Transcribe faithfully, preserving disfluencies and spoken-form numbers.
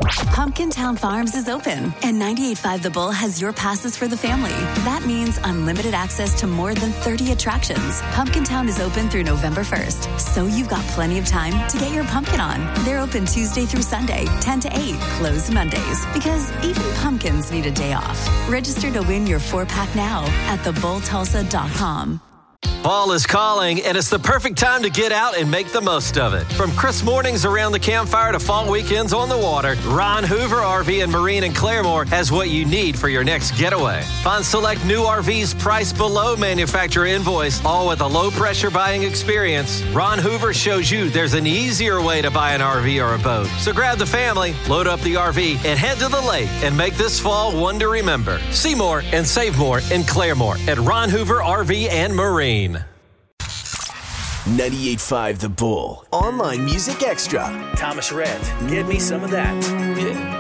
Pumpkin Town Farms is open, and ninety-eight point five The Bull has your passes for the family. That means unlimited access to more than thirty attractions. Pumpkin Town is open through November first, so you've got plenty of time to get your pumpkin on. They're open Tuesday through Sunday, ten to eight, closed Mondays, because even pumpkins need a day off. Register to win your four-pack now at the bull tulsa dot com. Fall is calling, and it's the perfect time to get out and make the most of it. From crisp mornings around the campfire to fall weekends on the water, Ron Hoover R V and Marine in Claremore has what you need for your next getaway. Find select new R Vs priced below manufacturer invoice, all with a low-pressure buying experience. Ron Hoover shows you there's an easier way to buy an R V or a boat. So grab the family, load up the R V, and head to the lake and make this fall one to remember. See more and save more in Claremore at Ron Hoover R V and Marine. ninety-eight point five The Bull. Online Music Extra. Thomas Rhett, give me some of that.